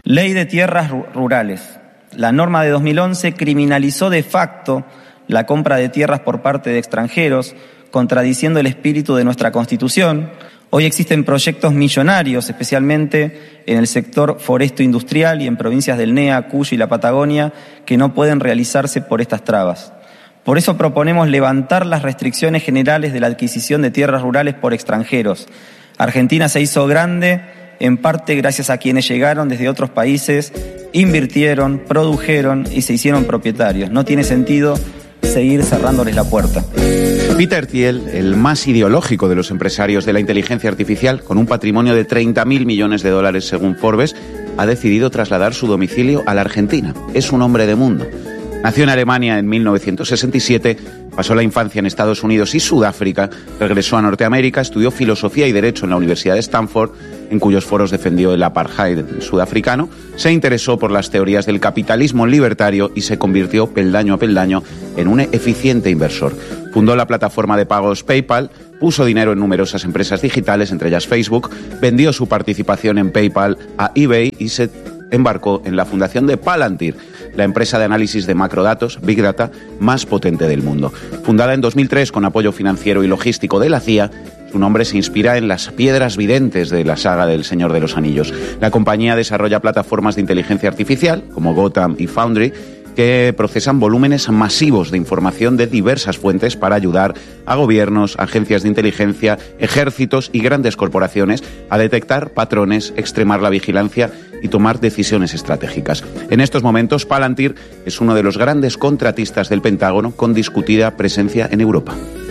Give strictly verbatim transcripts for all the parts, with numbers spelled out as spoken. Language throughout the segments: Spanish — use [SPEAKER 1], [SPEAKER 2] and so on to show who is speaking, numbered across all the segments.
[SPEAKER 1] Ley de Tierras Rurales. La norma de dos mil once criminalizó de facto la compra de tierras por parte de extranjeros, contradiciendo el espíritu de nuestra Constitución. Hoy existen proyectos millonarios, especialmente en el sector foresto industrial y en provincias del N E A, Cuyo y la Patagonia, que no pueden realizarse por estas trabas. Por eso proponemos levantar las restricciones generales de la adquisición de tierras rurales por extranjeros. Argentina se hizo grande en parte gracias a quienes llegaron desde otros países, invirtieron, produjeron y se hicieron propietarios. No tiene sentido seguir cerrándoles la puerta.
[SPEAKER 2] Peter Thiel, el más ideológico de los empresarios de la inteligencia artificial, con un patrimonio de treinta mil millones de dólares según Forbes, ha decidido trasladar su domicilio a la Argentina. Es un hombre de mundo. Nació en Alemania en mil novecientos sesenta y siete, pasó la infancia en Estados Unidos y Sudáfrica, regresó a Norteamérica, estudió filosofía y derecho en la Universidad de Stanford, en cuyos foros defendió el apartheid sudafricano, se interesó por las teorías del capitalismo libertario y se convirtió peldaño a peldaño en un eficiente inversor. Fundó la plataforma de pagos PayPal, puso dinero en numerosas empresas digitales, entre ellas Facebook, vendió su participación en PayPal a eBay y se embarcó en la fundación de Palantir, la empresa de análisis de macrodatos, Big Data, más potente del mundo. Fundada en dos mil tres con apoyo financiero y logístico de la C I A, su nombre se inspira en las piedras videntes de la saga del Señor de los Anillos. La compañía desarrolla plataformas de inteligencia artificial, como Gotham y Foundry, que procesan volúmenes masivos de información de diversas fuentes para ayudar a gobiernos, agencias de inteligencia, ejércitos y grandes corporaciones a detectar patrones, extremar la vigilancia y tomar decisiones estratégicas. En estos momentos, Palantir es uno de los grandes contratistas del Pentágono con discutida presencia en Europa.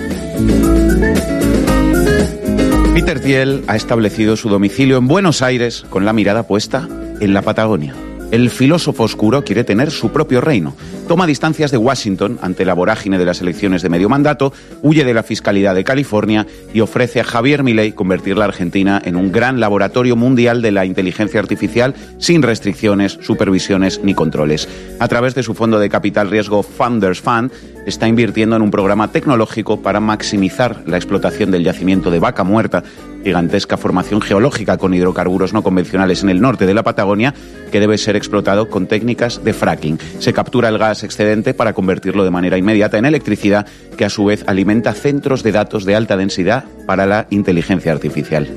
[SPEAKER 2] Peter Thiel ha establecido su domicilio en Buenos Aires con la mirada puesta en la Patagonia. El filósofo oscuro quiere tener su propio reino. Toma distancias de Washington ante la vorágine de las elecciones de medio mandato, huye de la fiscalidad de California y ofrece a Javier Milei convertir la Argentina en un gran laboratorio mundial de la inteligencia artificial sin restricciones, supervisiones ni controles. A través de su fondo de capital riesgo Founders Fund, está invirtiendo en un programa tecnológico para maximizar la explotación del yacimiento de Vaca Muerta, gigantesca formación geológica con hidrocarburos no convencionales en el norte de la Patagonia, que debe ser explotado con técnicas de fracking. Se captura el gas excedente para convertirlo de manera inmediata en electricidad, que a su vez alimenta centros de datos de alta densidad para la inteligencia artificial.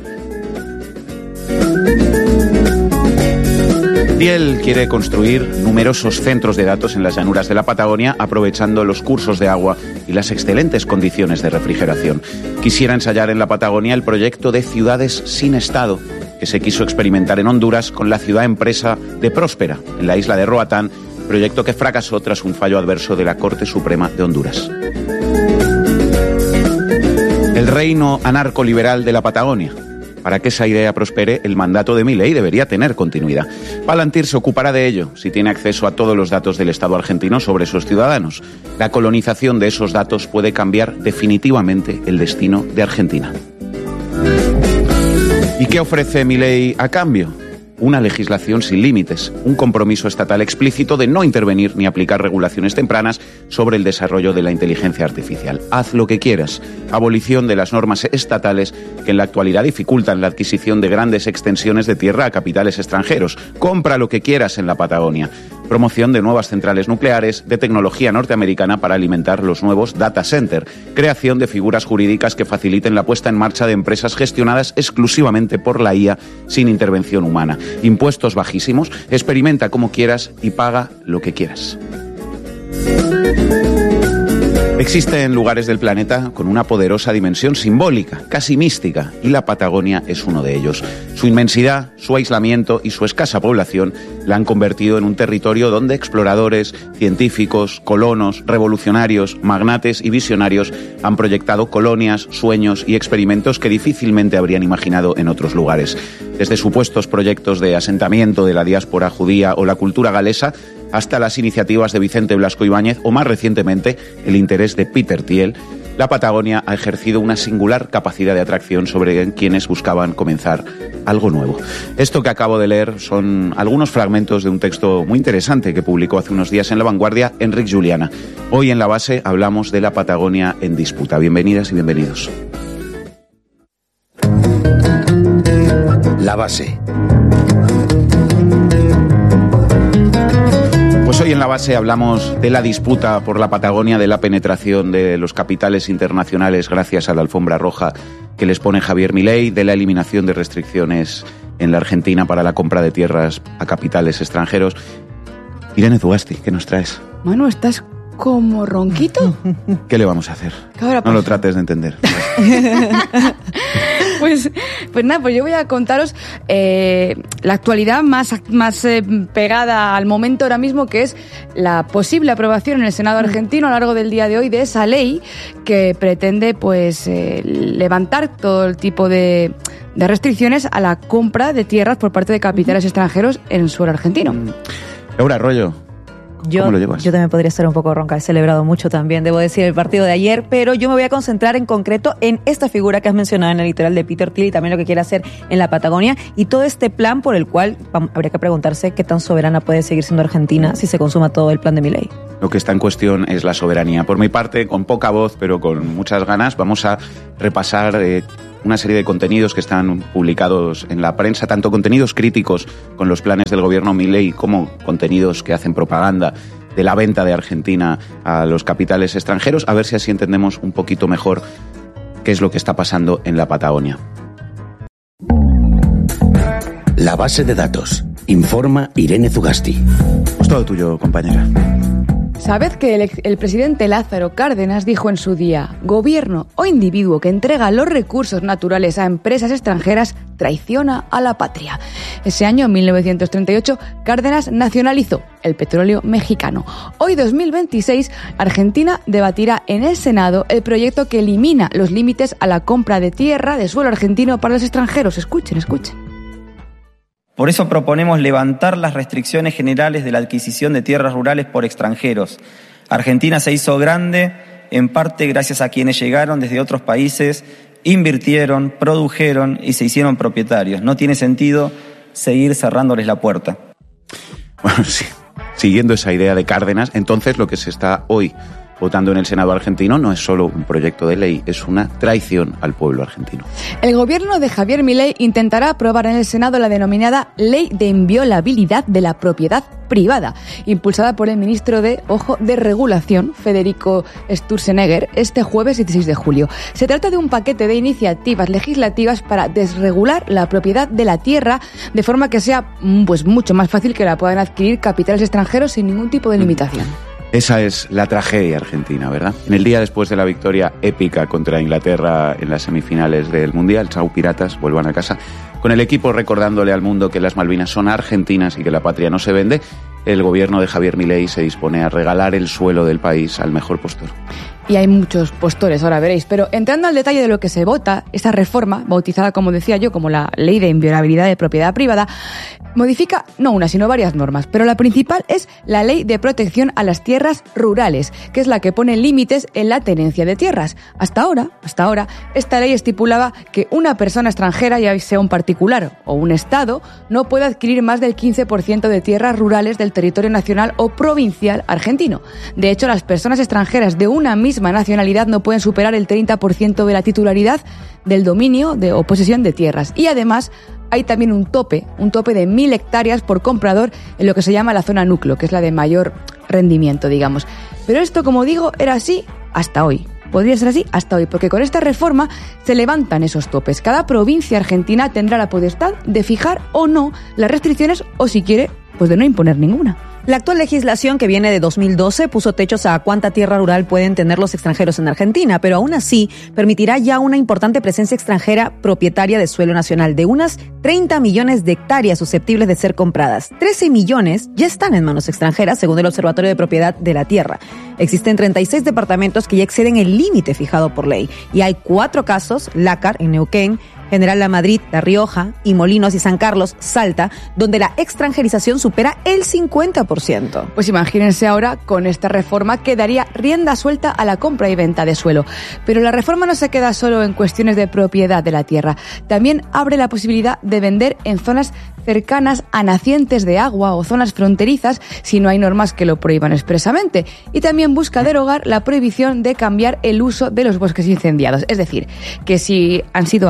[SPEAKER 2] Thiel quiere construir numerosos centros de datos en las llanuras de la Patagonia, aprovechando los cursos de agua y las excelentes condiciones de refrigeración. Quisiera ensayar en la Patagonia el proyecto de ciudades sin Estado, que se quiso experimentar en Honduras con la ciudad empresa de Próspera, en la isla de Roatán, proyecto que fracasó tras un fallo adverso de la Corte Suprema de Honduras. El reino anarcoliberal de la Patagonia. Para que esa idea prospere, el mandato de Milei debería tener continuidad. Palantir se ocupará de ello si tiene acceso a todos los datos del Estado argentino sobre sus ciudadanos. La colonización de esos datos puede cambiar definitivamente el destino de Argentina. ¿Y qué ofrece Milei a cambio? Una legislación sin límites, un compromiso estatal explícito de no intervenir ni aplicar regulaciones tempranas sobre el desarrollo de la inteligencia artificial. Haz lo que quieras. Abolición de las normas estatales que en la actualidad dificultan la adquisición de grandes extensiones de tierra a capitales extranjeros. Compra lo que quieras en la Patagonia. Promoción de nuevas centrales nucleares, de tecnología norteamericana para alimentar los nuevos data center. Creación de figuras jurídicas que faciliten la puesta en marcha de empresas gestionadas exclusivamente por la I A sin intervención humana. Impuestos bajísimos, experimenta como quieras y paga lo que quieras. Existen lugares del planeta con una poderosa dimensión simbólica, casi mística, y la Patagonia es uno de ellos. Su inmensidad, su aislamiento y su escasa población la han convertido en un territorio donde exploradores, científicos, colonos, revolucionarios, magnates y visionarios han proyectado colonias, sueños y experimentos que difícilmente habrían imaginado en otros lugares. Desde supuestos proyectos de asentamiento de la diáspora judía o la cultura galesa, hasta las iniciativas de Vicente Blasco Ibáñez o, más recientemente, el interés de Peter Thiel, la Patagonia ha ejercido una singular capacidad de atracción sobre quienes buscaban comenzar algo nuevo. Esto que acabo de leer son algunos fragmentos de un texto muy interesante que publicó hace unos días en La Vanguardia Enric Juliana. Hoy en La Base hablamos de la Patagonia en disputa. Bienvenidas y bienvenidos.
[SPEAKER 3] La Base.
[SPEAKER 2] Hoy en La Base hablamos de la disputa por la Patagonia, de la penetración de los capitales internacionales gracias a la alfombra roja que les pone Javier Milei, de la eliminación de restricciones en la Argentina para la compra de tierras a capitales extranjeros. Irene Zugasti, ¿qué nos traes?
[SPEAKER 3] Manu, ¿estás como ronquito?
[SPEAKER 2] ¿Qué le vamos a hacer? No lo trates de entender.
[SPEAKER 3] Pues, pues nada, pues yo voy a contaros eh, la actualidad más, más eh, pegada al momento ahora mismo, que es la posible aprobación en el Senado argentino a lo largo del día de hoy de esa ley que pretende pues eh, levantar todo el tipo de, de restricciones a la compra de tierras por parte de capitales extranjeros en suelo argentino.
[SPEAKER 2] Laura Arroyo,
[SPEAKER 4] Yo,
[SPEAKER 2] ¿cómo lo llevas?
[SPEAKER 4] Yo también podría estar un poco ronca, he celebrado mucho también, debo decir, el partido de ayer, pero yo me voy a concentrar en concreto en esta figura que has mencionado en el litoral de Peter Thiel y también lo que quiere hacer en la Patagonia y todo este plan por el cual vamos, habría que preguntarse qué tan soberana puede seguir siendo Argentina si se consuma todo el plan de Milei.
[SPEAKER 2] Lo que está en cuestión es la soberanía. Por mi parte, con poca voz, pero con muchas ganas, vamos a repasar eh, una serie de contenidos que están publicados en la prensa, tanto contenidos críticos con los planes del gobierno Milei como contenidos que hacen propaganda de la venta de Argentina a los capitales extranjeros, a ver si así entendemos un poquito mejor qué es lo que está pasando en la Patagonia.
[SPEAKER 5] La base de datos. Informa Irene Zugasti.
[SPEAKER 2] Pues todo tuyo, compañera.
[SPEAKER 3] Sabed que el, el presidente Lázaro Cárdenas dijo en su día: gobierno o individuo que entrega los recursos naturales a empresas extranjeras traiciona a la patria. Ese año, mil novecientos treinta y ocho, Cárdenas nacionalizó el petróleo mexicano. Hoy, dos mil veintiséis, Argentina debatirá en el Senado el proyecto que elimina los límites a la compra de tierra de suelo argentino para los extranjeros. Escuchen, escuchen.
[SPEAKER 1] Por eso proponemos levantar las restricciones generales de la adquisición de tierras rurales por extranjeros. Argentina se hizo grande en parte gracias a quienes llegaron desde otros países, invirtieron, produjeron y se hicieron propietarios. No tiene sentido seguir cerrándoles la puerta.
[SPEAKER 2] Bueno, sí. Siguiendo esa idea de Cárdenas, entonces lo que se está hoy votando en el Senado argentino no es solo un proyecto de ley, es una traición al pueblo argentino.
[SPEAKER 3] El gobierno de Javier Milei intentará aprobar en el Senado la denominada Ley de Inviolabilidad de la Propiedad Privada, impulsada por el ministro de, ojo, de Regulación, Federico Sturzenegger, este jueves dieciséis de julio. Se trata de un paquete de iniciativas legislativas para desregular la propiedad de la tierra de forma que sea pues mucho más fácil que la puedan adquirir capitales extranjeros sin ningún tipo de limitación.
[SPEAKER 2] Esa es la tragedia argentina, ¿verdad? En el día después de la victoria épica contra Inglaterra en las semifinales del Mundial, chau piratas, vuelvan a casa, con el equipo recordándole al mundo que las Malvinas son argentinas y que la patria no se vende, el gobierno de Javier Milei se dispone a regalar el suelo del país al mejor postor.
[SPEAKER 3] Y hay muchos postores, ahora veréis. Pero entrando al detalle de lo que se vota, esa reforma, bautizada, como decía yo, como la Ley de Inviolabilidad de Propiedad Privada, modifica no una, sino varias normas. Pero la principal es la Ley de Protección a las Tierras Rurales, que es la que pone límites en la tenencia de tierras. Hasta ahora, hasta ahora, esta ley estipulaba que una persona extranjera, ya sea un particular o un Estado, no puede adquirir más del quince por ciento de tierras rurales del territorio nacional o provincial argentino. De hecho, las personas extranjeras de una misma nacionalidad no pueden superar el treinta por ciento de la titularidad del dominio de, o posesión de tierras. Y además hay también un tope, un tope de mil hectáreas por comprador en lo que se llama la zona núcleo, que es la de mayor rendimiento, digamos. Pero esto, como digo, era así hasta hoy. Podría ser así hasta hoy, porque con esta reforma se levantan esos topes. Cada provincia argentina tendrá la potestad de fijar o no las restricciones o, si quiere, pues de no imponer ninguna.
[SPEAKER 4] La actual legislación, que viene de dos mil doce, puso techos a cuánta tierra rural pueden tener los extranjeros en Argentina, pero aún así permitirá ya una importante presencia extranjera propietaria de suelo nacional de unas treinta millones de hectáreas susceptibles de ser compradas. trece millones ya están en manos extranjeras, según el Observatorio de Propiedad de la Tierra. Existen treinta y seis departamentos que ya exceden el límite fijado por ley, y hay cuatro casos, Lácar, en Neuquén, General La Madrid, La Rioja, y Molinos y San Carlos, Salta, donde la extranjerización supera el cincuenta por ciento.
[SPEAKER 3] Pues imagínense ahora, con esta reforma que daría rienda suelta a la compra y venta de suelo. Pero la reforma no se queda solo en cuestiones de propiedad de la tierra. También abre la posibilidad de vender en zonas cercanas a nacientes de agua o zonas fronterizas si no hay normas que lo prohíban expresamente. Y también busca derogar la prohibición de cambiar el uso de los bosques incendiados. Es decir, que si han sido arrasados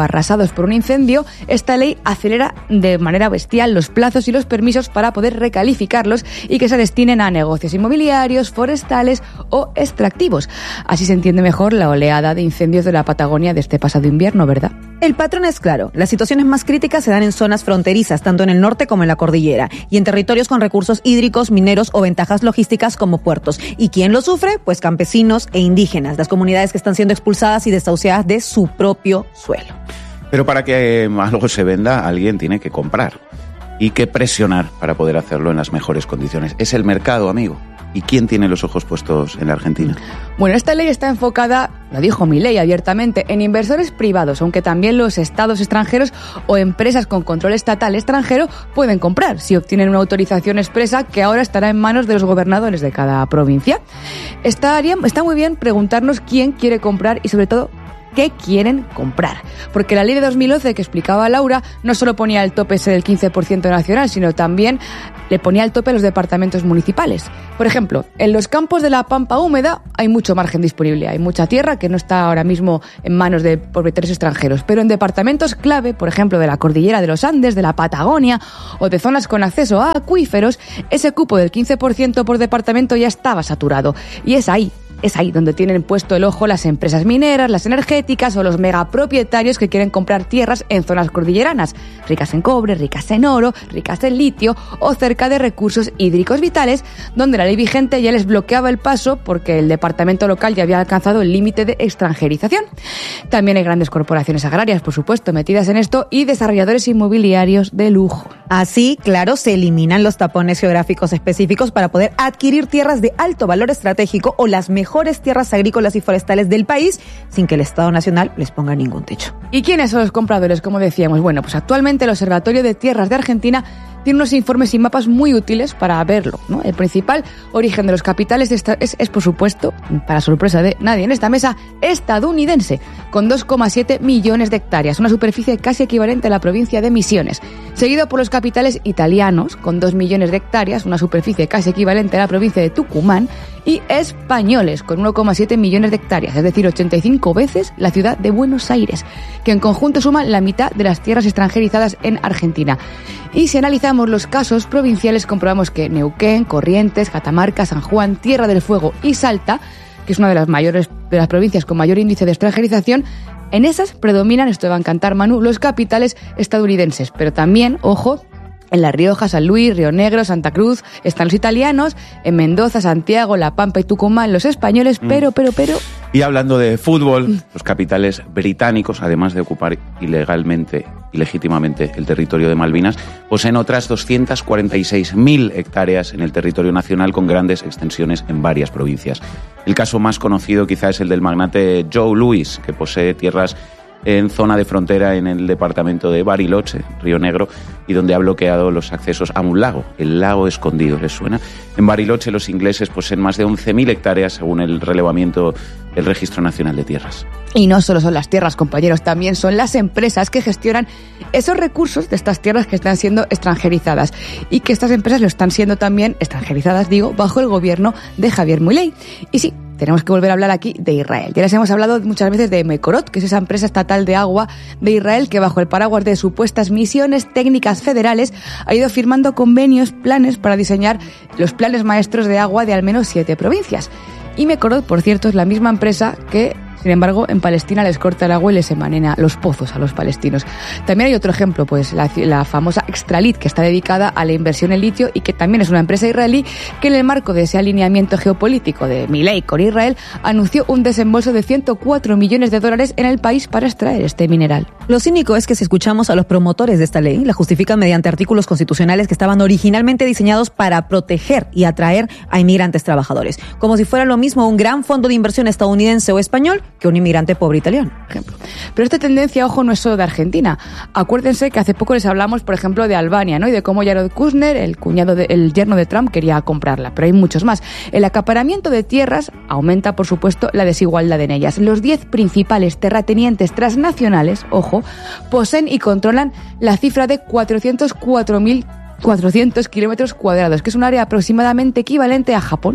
[SPEAKER 3] afectados por un incendio, esta ley acelera de manera bestial los plazos y los permisos para poder recalificarlos y que se destinen a negocios inmobiliarios, forestales o extractivos. Así se entiende mejor la oleada de incendios de la Patagonia de este pasado invierno, ¿verdad?
[SPEAKER 4] El patrón es claro. Las situaciones más críticas se dan en zonas fronterizas, tanto en el norte como en la cordillera, y en territorios con recursos hídricos, mineros o ventajas logísticas como puertos. ¿Y quién lo sufre? Pues campesinos e indígenas, las comunidades que están siendo expulsadas y desahuciadas de su propio suelo.
[SPEAKER 2] Pero para que algo se venda, alguien tiene que comprar y que presionar para poder hacerlo en las mejores condiciones. Es el mercado, amigo. ¿Y quién tiene los ojos puestos en la Argentina?
[SPEAKER 3] Bueno, esta ley está enfocada, lo dijo Milei abiertamente, en inversores privados, aunque también los estados extranjeros o empresas con control estatal extranjero pueden comprar, si obtienen una autorización expresa que ahora estará en manos de los gobernadores de cada provincia. Estaría, está muy bien preguntarnos quién quiere comprar y sobre todo qué quieren comprar. Porque la ley de dos mil once que explicaba Laura no solo ponía el tope ese del quince por ciento nacional, sino también le ponía el tope a los departamentos municipales. Por ejemplo, en los campos de la Pampa húmeda hay mucho margen disponible, hay mucha tierra que no está ahora mismo en manos de propietarios extranjeros, pero en departamentos clave, por ejemplo, de la cordillera de los Andes, de la Patagonia o de zonas con acceso a acuíferos, ese cupo del quince por ciento por departamento ya estaba saturado. Y es ahí, Es ahí donde tienen puesto el ojo las empresas mineras, las energéticas o los megapropietarios que quieren comprar tierras en zonas cordilleranas, ricas en cobre, ricas en oro, ricas en litio o cerca de recursos hídricos vitales, donde la ley vigente ya les bloqueaba el paso porque el departamento local ya había alcanzado el límite de extranjerización. También hay grandes corporaciones agrarias, por supuesto, metidas en esto y desarrolladores inmobiliarios de lujo.
[SPEAKER 4] Así, claro, se eliminan los tapones geográficos específicos para poder adquirir tierras de alto valor estratégico o las mejores mejores tierras agrícolas y forestales del país sin que el Estado Nacional les ponga ningún techo.
[SPEAKER 3] ¿Y quiénes son los compradores, como decíamos? Bueno, pues actualmente el Observatorio de Tierras de Argentina tiene unos informes y mapas muy útiles para verlo, ¿no? El principal origen de los capitales de esta, es, es, por supuesto, para sorpresa de nadie en esta mesa, estadounidense, con dos coma siete millones de hectáreas, una superficie casi equivalente a la provincia de Misiones, seguido por los capitales italianos, con dos millones de hectáreas, una superficie casi equivalente a la provincia de Tucumán, y españoles, con uno coma siete millones de hectáreas, es decir, ochenta y cinco veces la ciudad de Buenos Aires, que en conjunto suman la mitad de las tierras extranjerizadas en Argentina. Y si analizamos los casos provinciales, comprobamos que Neuquén, Corrientes, Catamarca, San Juan, Tierra del Fuego y Salta, que es una de las mayores de las provincias con mayor índice de extranjerización, en esas predominan, esto te va a encantar, Manu, los capitales estadounidenses. Pero también, ojo, en La Rioja, San Luis, Río Negro, Santa Cruz están los italianos, en Mendoza, Santiago, La Pampa y Tucumán los españoles, pero, pero, pero...
[SPEAKER 2] Y hablando de fútbol, los capitales británicos, además de ocupar ilegalmente y legítimamente el territorio de Malvinas, poseen otras doscientas cuarenta y seis mil hectáreas en el territorio nacional con grandes extensiones en varias provincias. El caso más conocido quizá es el del magnate Joe Louis, que posee tierras en zona de frontera en el departamento de Bariloche, Río Negro, y donde ha bloqueado los accesos a un lago, el lago escondido, ¿les suena? En Bariloche los ingleses poseen más de once mil hectáreas según el relevamiento del Registro Nacional de Tierras.
[SPEAKER 3] Y no solo son las tierras, compañeros, también son las empresas que gestionan esos recursos de estas tierras que están siendo extranjerizadas y que estas empresas lo están siendo también extranjerizadas, digo, bajo el gobierno de Javier Milei. Y sí, tenemos que volver a hablar aquí de Israel. Ya les hemos hablado muchas veces de Mekorot, que es esa empresa estatal de agua de Israel que bajo el paraguas de supuestas misiones técnicas federales ha ido firmando convenios, planes para diseñar los planes maestros de agua de al menos siete provincias. Y Mekorot, por cierto, es la misma empresa que, sin embargo, en Palestina les corta el agua y les envenena los pozos a los palestinos. También hay otro ejemplo, pues la, la famosa Extralit, que está dedicada a la inversión en litio y que también es una empresa israelí que en el marco de ese alineamiento geopolítico de Milei con Israel anunció un desembolso de ciento cuatro millones de dólares en el país para extraer este mineral.
[SPEAKER 4] Lo cínico es que si escuchamos a los promotores de esta ley, la justifican mediante artículos constitucionales que estaban originalmente diseñados para proteger y atraer a inmigrantes trabajadores, como si fuera lo mismo un gran fondo de inversión estadounidense o español que un inmigrante pobre italiano, por ejemplo.
[SPEAKER 3] Pero esta tendencia, ojo, no es solo de Argentina. Acuérdense que hace poco les hablamos, por ejemplo, de Albania, ¿no? Y de cómo Jared Kushner, el cuñado de, el yerno de Trump, quería comprarla. Pero hay muchos más. El acaparamiento de tierras aumenta, por supuesto, la desigualdad en ellas. Los diez principales terratenientes transnacionales, ojo, poseen y controlan la cifra de cuatrocientos cuatro mil cuatrocientos kilómetros cuadrados, que es un área aproximadamente equivalente a Japón.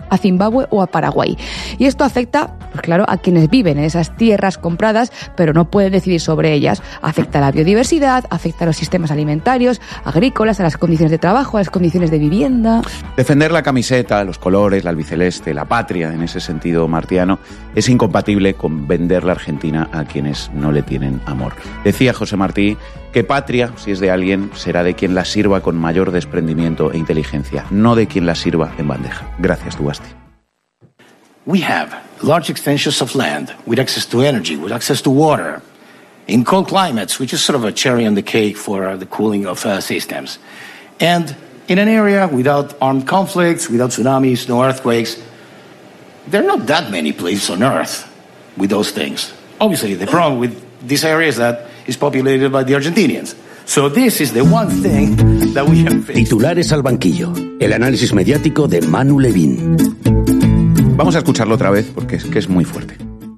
[SPEAKER 3] a Zimbabue o a Paraguay. Y esto afecta, pues claro, a quienes viven en esas tierras compradas, pero no pueden decidir sobre ellas. Afecta a la biodiversidad, afecta a los sistemas alimentarios, agrícolas, a las condiciones de trabajo, a las condiciones de vivienda.
[SPEAKER 2] Defender la camiseta, los colores, la albiceleste, la patria, en ese sentido martiano, es incompatible con vender la Argentina a quienes no le tienen amor. Decía José Martí que patria, si es de alguien, será de quien la sirva con mayor desprendimiento e inteligencia, no de quien la sirva en bandeja. Gracias, Dubasti.
[SPEAKER 6] We have large extensions of land with access to energy, with access to water, in cold climates, which is sort of a cherry on the cake for uh, the cooling of uh, systems. And in an area without armed conflicts, without tsunamis, no earthquakes, there are not that many places on Earth with those things. Obviously, the problem with this area is that it's populated by the Argentinians. So this is the one thing that we have fixed.
[SPEAKER 5] Titulares al banquillo. El análisis mediático de Manu Levín.
[SPEAKER 2] Vamos a escucharlo otra vez porque es que es muy fuerte.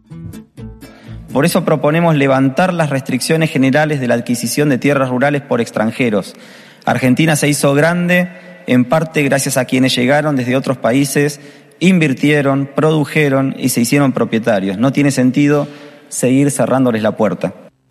[SPEAKER 1] Por eso proponemos levantar las restricciones generales de la adquisición de tierras rurales por extranjeros. Argentina se hizo grande en parte gracias a quienes llegaron desde otros países, invirtieron, produjeron y se hicieron propietarios. No tiene sentido seguir cerrándoles la puerta.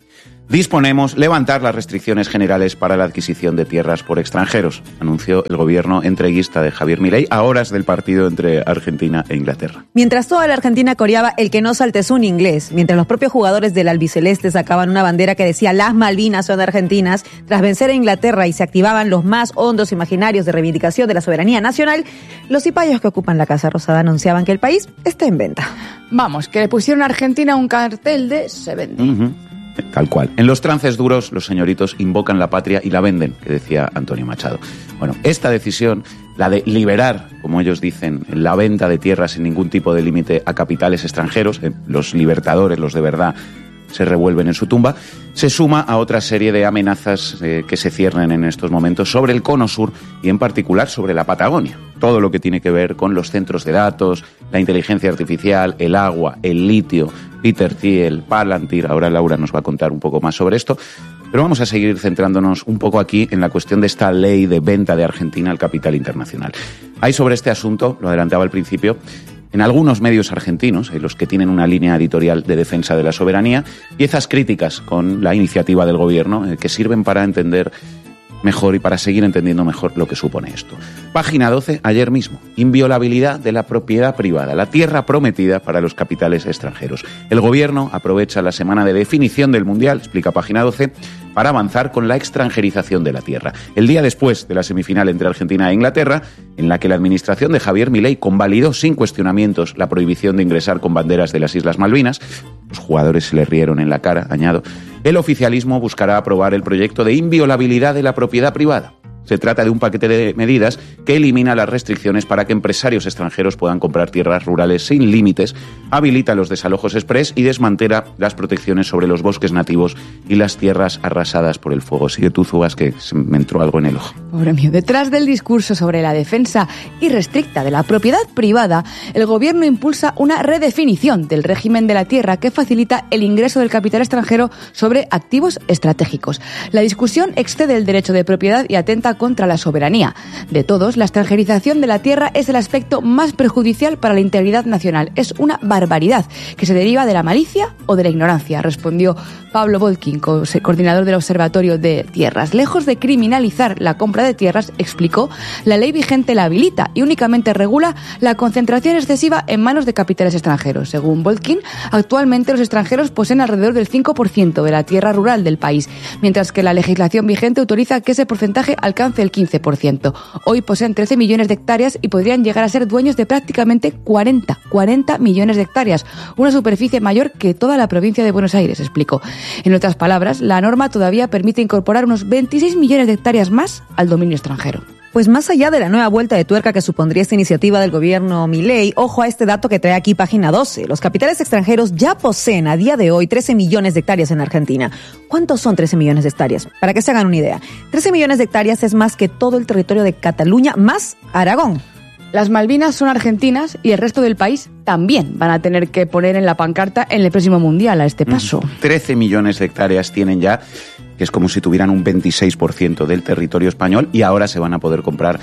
[SPEAKER 2] Disponemos levantar las restricciones generales para la adquisición de tierras por extranjeros, anunció el gobierno entreguista de Javier Milei a horas del partido entre Argentina e Inglaterra.
[SPEAKER 4] Mientras toda la Argentina coreaba el que no saltes un inglés, mientras los propios jugadores del albiceleste sacaban una bandera que decía las Malvinas son argentinas, tras vencer a Inglaterra y se activaban los más hondos imaginarios de reivindicación de la soberanía nacional, los cipayos que ocupan la Casa Rosada anunciaban que el país está en venta.
[SPEAKER 3] Vamos, que le pusieron a Argentina un cartel de se vende.
[SPEAKER 2] Uh-huh. Tal cual. En los trances duros, los señoritos invocan la patria y la venden, que decía Antonio Machado. Bueno, esta decisión, la de liberar, como ellos dicen, la venta de tierras sin ningún tipo de límite a capitales extranjeros, eh, los libertadores, los de verdad, se revuelven en su tumba, se suma a otra serie de amenazas eh, que se ciernen en estos momentos sobre el cono sur y en particular sobre la Patagonia. Todo lo que tiene que ver con los centros de datos, la inteligencia artificial, el agua, el litio, Peter Thiel, Palantir. Ahora Laura nos va a contar un poco más sobre esto. Pero vamos a seguir centrándonos un poco aquí en la cuestión de esta ley de venta de Argentina al capital internacional. Hay sobre este asunto, lo adelantaba al principio, en algunos medios argentinos, en los que tienen una línea editorial de defensa de la soberanía, piezas críticas con la iniciativa del gobierno eh, que sirven para entender mejor y para seguir entendiendo mejor lo que supone esto. Página doce, ayer mismo. Inviolabilidad de la propiedad privada, la tierra prometida para los capitales extranjeros. El gobierno aprovecha la semana de definición del Mundial, explica página doce, para avanzar con la extranjerización de la tierra. El día después de la semifinal entre Argentina e Inglaterra, en la que la administración de Javier Milei convalidó sin cuestionamientos la prohibición de ingresar con banderas de las Islas Malvinas, los jugadores se le rieron en la cara, añado, el oficialismo buscará aprobar el proyecto de inviolabilidad de la propiedad privada. Se trata de un paquete de medidas que elimina las restricciones para que empresarios extranjeros puedan comprar tierras rurales sin límites, habilita los desalojos express y desmantela las protecciones sobre los bosques nativos y las tierras arrasadas por el fuego. Sigue tú, Zubas, que se me entró algo en el ojo.
[SPEAKER 3] Pobre mío, detrás del discurso sobre la defensa irrestricta de la propiedad privada, el gobierno impulsa una redefinición del régimen de la tierra que facilita el ingreso del capital extranjero sobre activos estratégicos. La discusión excede el derecho de propiedad y atenta contra la soberanía. De todos, la extranjerización de la tierra es el aspecto más perjudicial para la integridad nacional. Es una barbaridad que se deriva de la malicia o de la ignorancia, respondió Pablo Volkin, coordinador del Observatorio de Tierras. Lejos de criminalizar la compra de tierras, explicó, la ley vigente la habilita y únicamente regula la concentración excesiva en manos de capitales extranjeros. Según Volkin, actualmente los extranjeros poseen alrededor del cinco por ciento de la tierra rural del país, mientras que la legislación vigente autoriza que ese porcentaje alcance el quince por ciento. Hoy poseen trece millones de hectáreas y podrían llegar a ser dueños de prácticamente cuarenta, cuarenta millones de hectáreas, una superficie mayor que toda la provincia de Buenos Aires, explicó. En otras palabras, la norma todavía permite incorporar unos veintiséis millones de hectáreas más al dominio extranjero.
[SPEAKER 4] Pues más allá de la nueva vuelta de tuerca que supondría esta iniciativa del gobierno Milei, ojo a este dato que trae aquí página doce. Los capitales extranjeros ya poseen a día de hoy trece millones de hectáreas en Argentina. ¿Cuántos son trece millones de hectáreas? Para que se hagan una idea. trece millones de hectáreas es más que todo el territorio de Cataluña más Aragón.
[SPEAKER 3] Las Malvinas son argentinas y el resto del país también van a tener que poner en la pancarta en el próximo Mundial a este paso.
[SPEAKER 2] trece millones de hectáreas tienen ya, que es como si tuvieran un veintiséis por ciento del territorio español, y ahora se van a poder comprar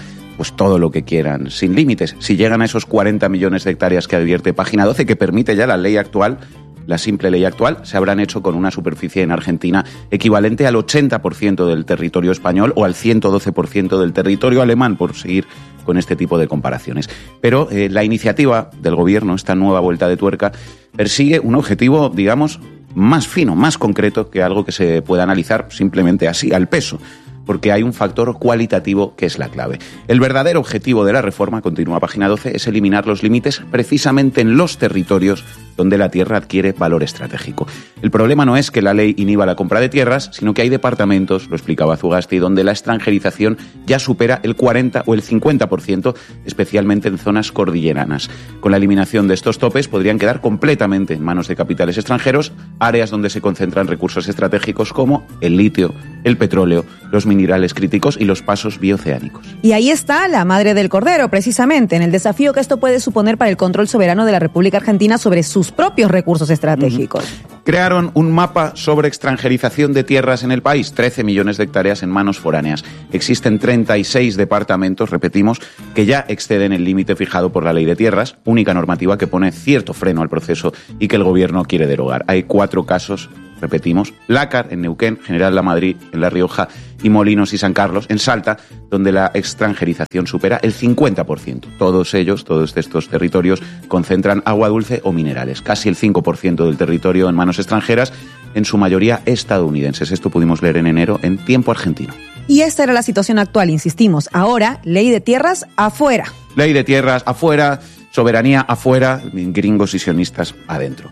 [SPEAKER 2] pues todo lo que quieran, sin límites. Si llegan a esos cuarenta millones de hectáreas que advierte Página doce, que permite ya la ley actual, la simple ley actual, se habrán hecho con una superficie en Argentina equivalente al ochenta por ciento del territorio español o al ciento doce por ciento del territorio alemán, por seguir con este tipo de comparaciones. Pero eh, la iniciativa del gobierno, esta nueva vuelta de tuerca, persigue un objetivo, digamos, más fino, más concreto que algo que se pueda analizar simplemente así, al peso, porque hay un factor cualitativo que es la clave. El verdadero objetivo de la reforma, continúa Página doce, es eliminar los límites precisamente en los territorios donde la tierra adquiere valor estratégico. El problema no es que la ley inhiba la compra de tierras, sino que hay departamentos, lo explicaba Zugasti, donde la extranjerización ya supera el cuarenta o el cincuenta por ciento, especialmente en zonas cordilleranas. Con la eliminación de estos topes podrían quedar completamente en manos de capitales extranjeros, áreas donde se concentran recursos estratégicos como el litio, el petróleo, los minerales críticos y los pasos bioceánicos.
[SPEAKER 4] Y ahí está la madre del cordero, precisamente, en el desafío que esto puede suponer para el control soberano de la República Argentina sobre sus propios recursos estratégicos.
[SPEAKER 2] Uh-huh. Crearon un mapa sobre extranjerización de tierras en el país, trece millones de hectáreas en manos foráneas. Existen treinta y seis departamentos, repetimos, que ya exceden el límite fijado por la Ley de Tierras, única normativa que pone cierto freno al proceso y que el gobierno quiere derogar. Hay cuatro casos, repetimos, Lácar en Neuquén, General Lamadrid en La Rioja y Molinos y San Carlos en Salta, donde la extranjerización supera el cincuenta por ciento. Todos ellos, todos estos territorios, concentran agua dulce o minerales. Casi el cinco por ciento del territorio en manos extranjeras, en su mayoría estadounidenses. Esto pudimos leer en enero en Tiempo Argentino.
[SPEAKER 4] Y esta era la situación actual, insistimos. Ahora, ley de tierras afuera.
[SPEAKER 2] Ley de tierras afuera, soberanía afuera, gringos y sionistas adentro.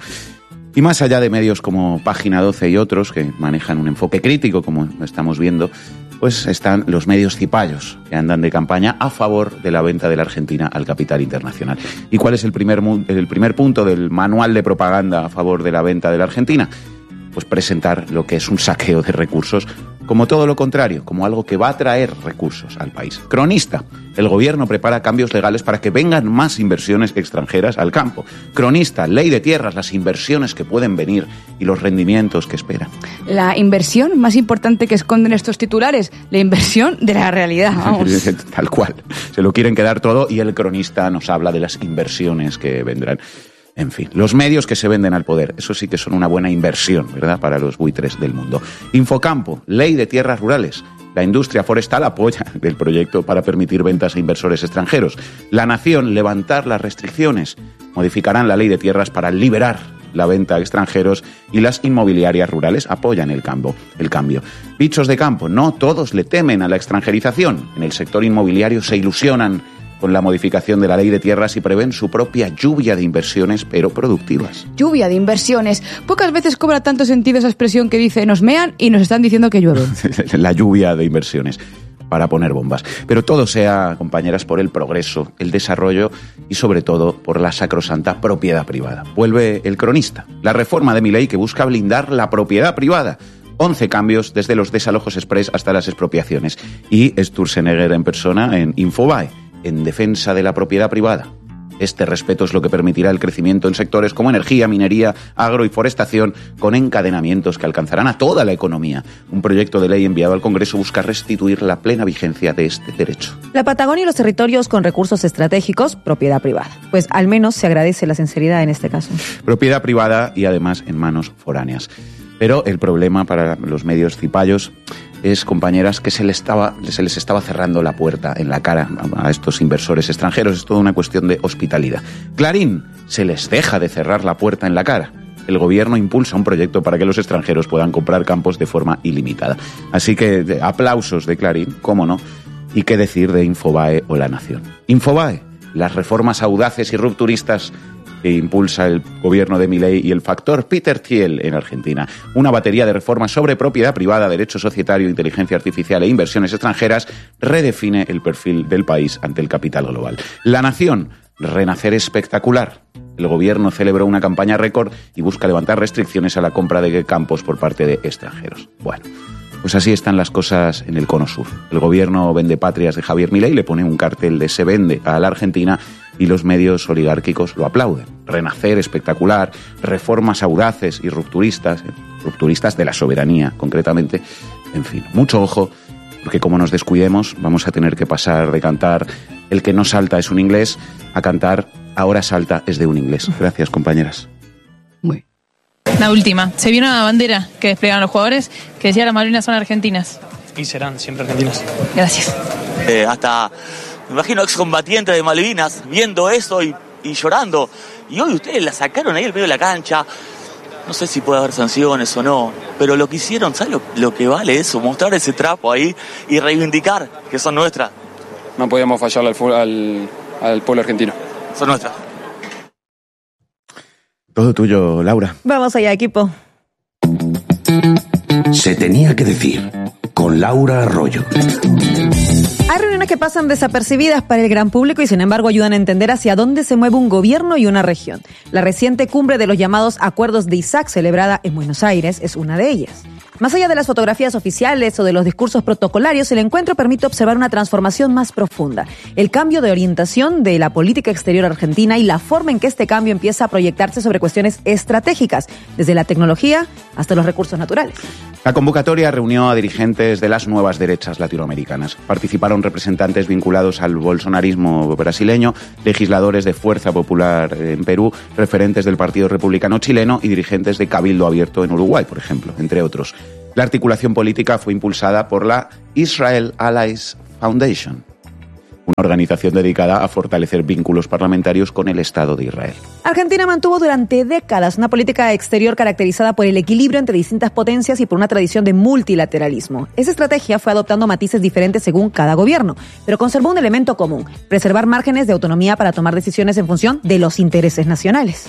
[SPEAKER 2] Y más allá de medios como Página doce y otros que manejan un enfoque crítico, como estamos viendo, pues están los medios cipayos que andan de campaña a favor de la venta de la Argentina al capital internacional. ¿Y cuál es el primer, el primer punto del manual de propaganda a favor de la venta de la Argentina? Pues presentar lo que es un saqueo de recursos como todo lo contrario, como algo que va a traer recursos al país. Cronista, el gobierno prepara cambios legales para que vengan más inversiones extranjeras al campo. Cronista, ley de tierras, las inversiones que pueden venir y los rendimientos que esperan.
[SPEAKER 3] La inversión más importante que esconden estos titulares, la inversión de la realidad, vamos.
[SPEAKER 2] Tal cual, se lo quieren quedar todo y el cronista nos habla de las inversiones que vendrán. En fin, los medios que se venden al poder, eso sí que son una buena inversión, ¿verdad?, para los buitres del mundo. Infocampo, ley de tierras rurales. La industria forestal apoya el proyecto para permitir ventas a inversores extranjeros. La Nación, levantar las restricciones. Modificarán la ley de tierras para liberar la venta a extranjeros y las inmobiliarias rurales apoyan el cambio. El cambio. Bichos de campo, no todos le temen a la extranjerización. En el sector inmobiliario se ilusionan con la modificación de la ley de tierras y prevén su propia lluvia de inversiones, pero productivas.
[SPEAKER 3] Lluvia de inversiones. Pocas veces cobra tanto sentido esa expresión que dice nos mean y nos están diciendo que llueve.
[SPEAKER 2] La lluvia de inversiones para poner bombas. Pero todo sea, compañeras, por el progreso, el desarrollo y sobre todo por la sacrosanta propiedad privada. Vuelve el cronista. La reforma de Milei que busca blindar la propiedad privada. once cambios desde los desalojos express hasta las expropiaciones. Y Sturzenegger en persona en Infobae, en defensa de la propiedad privada. Este respeto es lo que permitirá el crecimiento en sectores como energía, minería, agro y forestación, con encadenamientos que alcanzarán a toda la economía. Un proyecto de ley enviado al Congreso busca restituir la plena vigencia de este derecho.
[SPEAKER 4] La Patagonia y los territorios con recursos estratégicos, propiedad privada. Pues al menos se agradece la sinceridad en este caso.
[SPEAKER 2] Propiedad privada y además en manos foráneas. Pero el problema para los medios cipayos es, compañeras, que se les estaba, se les estaba cerrando la puerta en la cara a estos inversores extranjeros. Es toda una cuestión de hospitalidad. Clarín, se les deja de cerrar la puerta en la cara. El gobierno impulsa un proyecto para que los extranjeros puedan comprar campos de forma ilimitada. Así que aplausos de Clarín, cómo no. Y qué decir de Infobae o La Nación. Infobae, las reformas audaces y rupturistas que impulsa el gobierno de Milei y el factor Peter Thiel en Argentina. Una batería de reformas sobre propiedad privada, derecho societario, inteligencia artificial e inversiones extranjeras redefine el perfil del país ante el capital global. La Nación, renacer espectacular. El gobierno celebró una campaña récord y busca levantar restricciones a la compra de campos por parte de extranjeros. Bueno, pues así están las cosas en el cono sur. El gobierno vendepatrias de Javier Milei le pone un cartel de se vende a la Argentina y los medios oligárquicos lo aplauden. Renacer espectacular, reformas audaces y rupturistas, rupturistas de la soberanía concretamente. En fin, mucho ojo, porque como nos descuidemos vamos a tener que pasar de cantar El que no salta es un inglés a cantar Ahora salta es de un inglés. Gracias, compañeras.
[SPEAKER 3] Muy.
[SPEAKER 7] La última. Se vio una bandera que desplegaron los jugadores que decía las Malvinas son argentinas.
[SPEAKER 8] Y serán siempre argentinas.
[SPEAKER 7] Gracias.
[SPEAKER 9] Eh, hasta, me imagino, excombatientes de Malvinas viendo eso y, y llorando. Y hoy ustedes la sacaron ahí al medio de la cancha. No sé si puede haber sanciones o no, pero lo que hicieron, ¿sabes lo, lo que vale eso? Mostrar ese trapo ahí y reivindicar que son nuestras.
[SPEAKER 8] No podíamos fallarle al, al, al pueblo argentino.
[SPEAKER 9] Son nuestras.
[SPEAKER 2] Todo tuyo, Laura.
[SPEAKER 4] Vamos allá, equipo.
[SPEAKER 5] Se tenía que decir, con Laura Arroyo.
[SPEAKER 4] Hay reuniones que pasan desapercibidas para el gran público y sin embargo ayudan a entender hacia dónde se mueve un gobierno y una región. La reciente cumbre de los llamados Acuerdos de Isaac, celebrada en Buenos Aires, es una de ellas. Más allá de las fotografías oficiales o de los discursos protocolarios, el encuentro permite observar una transformación más profunda, el cambio de orientación de la política exterior argentina y la forma en que este cambio empieza a proyectarse sobre cuestiones estratégicas, desde la tecnología hasta los recursos naturales.
[SPEAKER 2] La convocatoria reunió a dirigentes de las nuevas derechas latinoamericanas. Participaron representantes vinculados al bolsonarismo brasileño, legisladores de Fuerza Popular en Perú, referentes del Partido Republicano chileno y dirigentes de Cabildo Abierto en Uruguay, por ejemplo, entre otros. La articulación política fue impulsada por la Israel Allies Foundation, una organización dedicada a fortalecer vínculos parlamentarios con el Estado de Israel.
[SPEAKER 4] Argentina mantuvo durante décadas una política exterior caracterizada por el equilibrio entre distintas potencias y por una tradición de multilateralismo. Esa estrategia fue adoptando matices diferentes según cada gobierno, pero conservó un elemento común: preservar márgenes de autonomía para tomar decisiones en función de los intereses nacionales.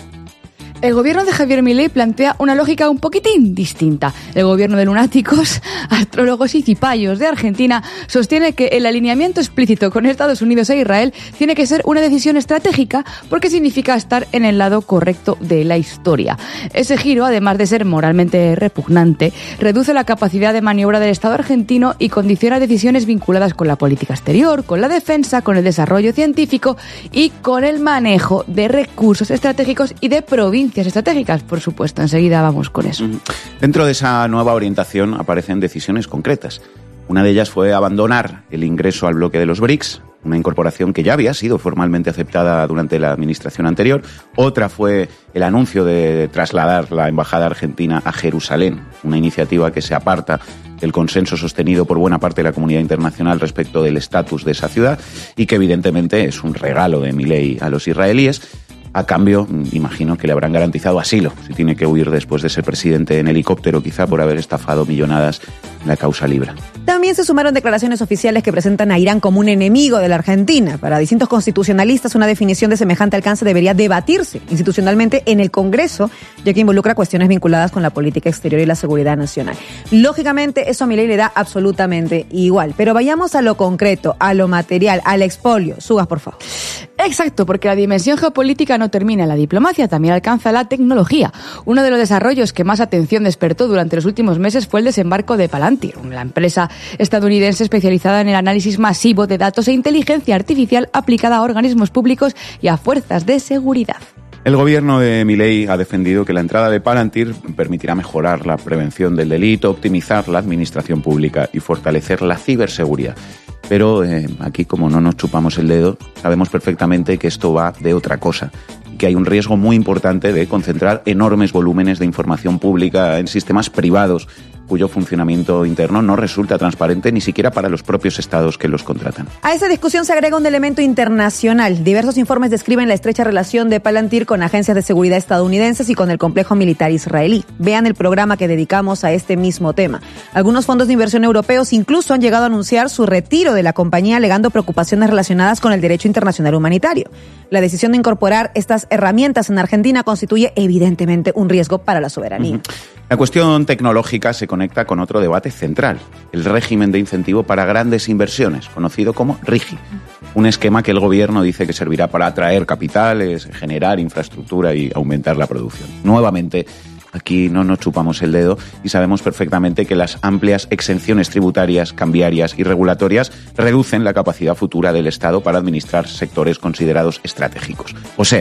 [SPEAKER 3] El gobierno de Javier Milei plantea una lógica un poquitín distinta. El gobierno de lunáticos, astrólogos y cipayos de Argentina sostiene que el alineamiento explícito con Estados Unidos e Israel tiene que ser una decisión estratégica porque significa estar en el lado correcto de la historia. Ese giro, además de ser moralmente repugnante, reduce la capacidad de maniobra del Estado argentino y condiciona decisiones vinculadas con la política exterior, con la defensa, con el desarrollo científico y con el manejo de recursos estratégicos y de provincias estratégicas, por supuesto. Enseguida vamos con eso.
[SPEAKER 2] Dentro de esa nueva orientación aparecen decisiones concretas. Una de ellas fue abandonar el ingreso al bloque de los BRICS, una incorporación que ya había sido formalmente aceptada durante la administración anterior. Otra fue el anuncio de trasladar la embajada argentina a Jerusalén, una iniciativa que se aparta del consenso sostenido por buena parte de la comunidad internacional respecto del estatus de esa ciudad y que evidentemente es un regalo de Milei a los israelíes. A cambio, imagino que le habrán garantizado asilo, si tiene que huir después de ser presidente en helicóptero, quizá por haber estafado millonadas en la causa Libra.
[SPEAKER 4] También se sumaron declaraciones oficiales que presentan a Irán como un enemigo de la Argentina. Para distintos constitucionalistas, una definición de semejante alcance debería debatirse institucionalmente en el Congreso, ya que involucra cuestiones vinculadas con la política exterior y la seguridad nacional. Lógicamente, eso a Milei le da absolutamente igual. Pero vayamos a lo concreto, a lo material, al expolio. Sugas, por favor.
[SPEAKER 3] Exacto, porque la dimensión geopolítica no termina en la diplomacia, también alcanza la tecnología. Uno de los desarrollos que más atención despertó durante los últimos meses fue el desembarco de Palantir, la empresa estadounidense especializada en el análisis masivo de datos e inteligencia artificial aplicada a organismos públicos y a fuerzas de seguridad.
[SPEAKER 2] El gobierno de Milei ha defendido que la entrada de Palantir permitirá mejorar la prevención del delito, optimizar la administración pública y fortalecer la ciberseguridad. Pero eh, aquí, como no nos chupamos el dedo, sabemos perfectamente que esto va de otra cosa, que hay un riesgo muy importante de concentrar enormes volúmenes de información pública en sistemas privados cuyo funcionamiento interno no resulta transparente ni siquiera para los propios estados que los contratan.
[SPEAKER 4] A esa discusión se agrega un elemento internacional. Diversos informes describen la estrecha relación de Palantir con agencias de seguridad estadounidenses y con el complejo militar israelí. Vean el programa que dedicamos a este mismo tema. Algunos fondos de inversión europeos incluso han llegado a anunciar su retiro de la compañía alegando preocupaciones relacionadas con el derecho internacional humanitario. La decisión de incorporar estas herramientas en Argentina constituye evidentemente un riesgo para la soberanía.
[SPEAKER 2] Uh-huh. La cuestión tecnológica se conecta con otro debate central, el régimen de incentivo para grandes inversiones, conocido como RIGI. Un esquema que el gobierno dice que servirá para atraer capitales, generar infraestructura y aumentar la producción. Nuevamente, aquí no nos chupamos el dedo y sabemos perfectamente que las amplias exenciones tributarias, cambiarias y regulatorias reducen la capacidad futura del Estado para administrar sectores considerados estratégicos. O sea,